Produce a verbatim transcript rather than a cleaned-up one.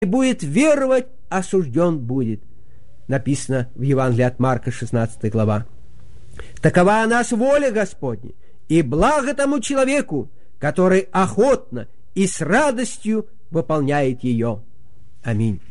будет веровать, осужден будет. Написано в Евангелии от Марка, шестнадцатая глава. Такова наша воля Господня, и благо тому человеку, который охотно и с радостью выполняет ее. Аминь.